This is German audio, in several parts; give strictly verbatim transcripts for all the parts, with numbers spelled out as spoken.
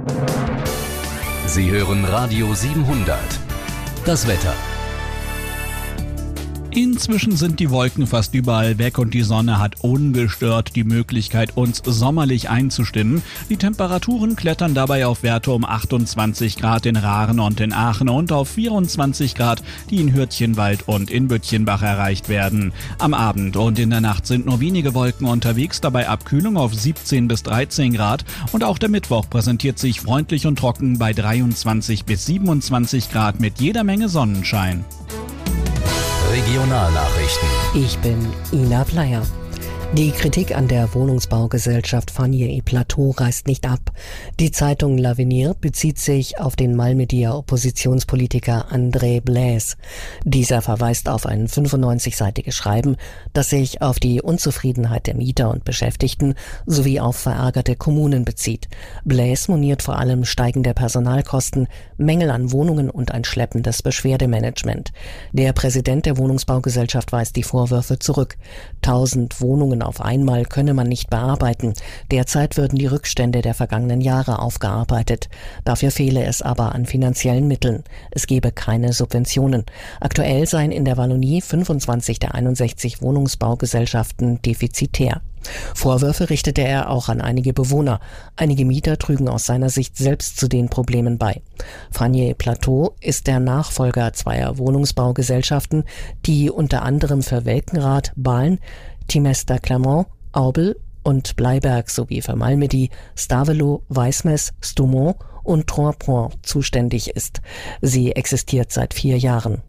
Sie hören Radio siebenhundert. Das Wetter. Inzwischen sind die Wolken fast überall weg und die Sonne hat ungestört die Möglichkeit, uns sommerlich einzustimmen. Die Temperaturen klettern dabei auf Werte um achtundzwanzig Grad in Raaren und in Aachen und auf vierundzwanzig Grad, die in Hürtchenwald und in Büttchenbach erreicht werden. Am Abend und in der Nacht sind nur wenige Wolken unterwegs, dabei Abkühlung auf siebzehn bis dreizehn Grad und auch der Mittwoch präsentiert sich freundlich und trocken bei dreiundzwanzig bis siebenundzwanzig Grad mit jeder Menge Sonnenschein. Regionalnachrichten. Ich bin Ina Bleier. Die Kritik an der Wohnungsbaugesellschaft Fagner et Plateau reißt nicht ab. Die Zeitung L'Avenir bezieht sich auf den Malmedier Oppositionspolitiker André Blaise. Dieser verweist auf ein fünfundneunzigseitiges Schreiben, das sich auf die Unzufriedenheit der Mieter und Beschäftigten sowie auf verärgerte Kommunen bezieht. Blaise moniert vor allem steigende Personalkosten, Mängel an Wohnungen und ein schleppendes Beschwerdemanagement. Der Präsident der Wohnungsbaugesellschaft weist die Vorwürfe zurück. Tausend Wohnungen auf einmal könne man nicht bearbeiten. Derzeit würden die Rückstände der vergangenen Jahre aufgearbeitet. Dafür fehle es aber an finanziellen Mitteln. Es gebe keine Subventionen. Aktuell seien in der Wallonie fünfundzwanzig der einundsechzig Wohnungsbaugesellschaften defizitär. Vorwürfe richtete er auch an einige Bewohner. Einige Mieter trügen aus seiner Sicht selbst zu den Problemen bei. Fagner et Plateau ist der Nachfolger zweier Wohnungsbaugesellschaften, die unter anderem für Welkenrath, Bahlen, Timester Clermont, Aubel und Bleiberg sowie für Malmedy, Stavelot, Weismes, Stoumont und Troyes-Point zuständig ist. Sie existiert seit vier Jahren.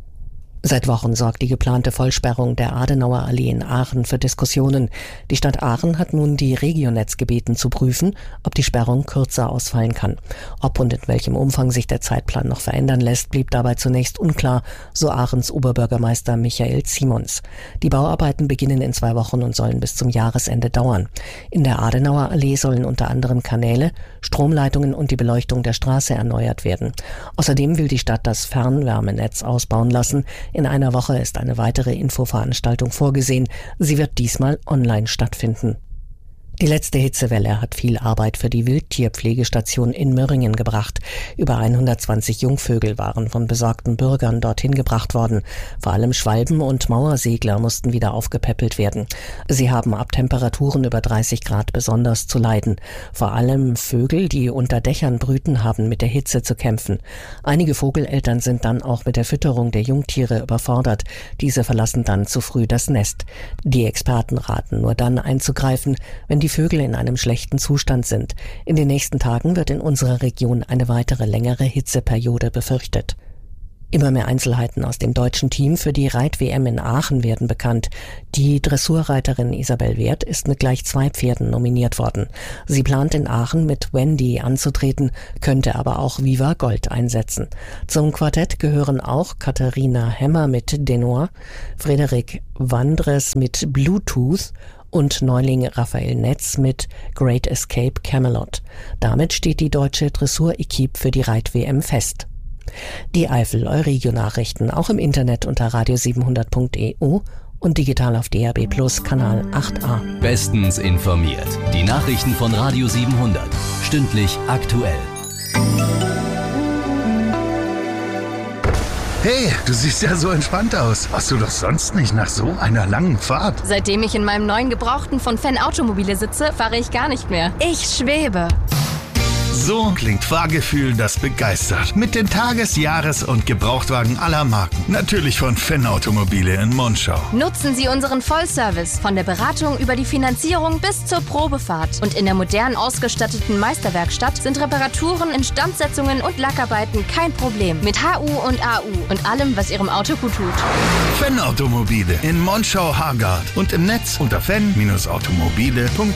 Seit Wochen sorgt die geplante Vollsperrung der Adenauer Allee in Aachen für Diskussionen. Die Stadt Aachen hat nun die Regionetz gebeten zu prüfen, ob die Sperrung kürzer ausfallen kann. Ob und in welchem Umfang sich der Zeitplan noch verändern lässt, blieb dabei zunächst unklar, so Aachens Oberbürgermeister Michael Simons. Die Bauarbeiten beginnen in zwei Wochen und sollen bis zum Jahresende dauern. In der Adenauer Allee sollen unter anderem Kanäle, Stromleitungen und die Beleuchtung der Straße erneuert werden. Außerdem will die Stadt das Fernwärmenetz ausbauen lassen. In einer Woche ist eine weitere Infoveranstaltung vorgesehen. Sie wird diesmal online stattfinden. Die letzte Hitzewelle hat viel Arbeit für die Wildtierpflegestation in Möhringen gebracht. Über hundertzwanzig Jungvögel waren von besorgten Bürgern dorthin gebracht worden. Vor allem Schwalben und Mauersegler mussten wieder aufgepäppelt werden. Sie haben ab Temperaturen über dreißig Grad besonders zu leiden. Vor allem Vögel, die unter Dächern brüten, haben mit der Hitze zu kämpfen. Einige Vogeleltern sind dann auch mit der Fütterung der Jungtiere überfordert. Diese verlassen dann zu früh das Nest. Die Experten raten nur dann einzugreifen, wenn die Die Vögel in einem schlechten Zustand sind. In den nächsten Tagen wird in unserer Region eine weitere längere Hitzeperiode befürchtet. Immer mehr Einzelheiten aus dem deutschen Team für die Reit-W M in Aachen werden bekannt. Die Dressurreiterin Isabel Wert ist mit gleich zwei Pferden nominiert worden. Sie plant in Aachen mit Wendy anzutreten, könnte aber auch Viva Gold einsetzen. Zum Quartett gehören auch Katharina Hemmer mit Denor, Frederik Wandres mit Bluetooth und Neuling Raphael Netz mit Great Escape Camelot. Damit steht die deutsche Dressur-Equipe für die Reit-W M fest. Die Eifel Euregio-Nachrichten auch im Internet unter radio siebenhundert punkt e u und digital auf D A B Plus Kanal acht a. Bestens informiert. Die Nachrichten von Radio siebenhundert. Stündlich aktuell. Hey, du siehst ja so entspannt aus. Warst du doch sonst nicht nach so einer langen Fahrt? Seitdem ich in meinem neuen Gebrauchten von Fenn Automobile sitze, fahre ich gar nicht mehr. Ich schwebe. So klingt Fahrgefühl, das begeistert. Mit den Tages-, Jahres- und Gebrauchtwagen aller Marken. Natürlich von Fenn Automobile in Monschau. Nutzen Sie unseren Vollservice von der Beratung über die Finanzierung bis zur Probefahrt. Und in der modern ausgestatteten Meisterwerkstatt sind Reparaturen, Instandsetzungen und Lackarbeiten kein Problem. Mit H U und A U und allem, was Ihrem Auto gut tut. Fenn Automobile in Monschau-Hargard und im Netz unter fenn Bindestrich automobile punkt